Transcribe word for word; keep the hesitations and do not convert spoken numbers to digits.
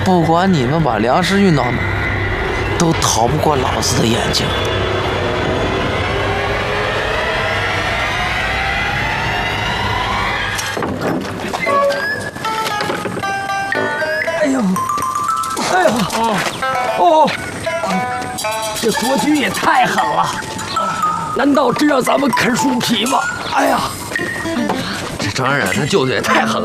不管你们把粮食运到哪，都逃不过老子的眼睛。 哎呦，哎呀，哦，哦，这国军也太狠了！难道真让咱们啃树皮吗？哎呀， 这张冉他舅舅也太狠了。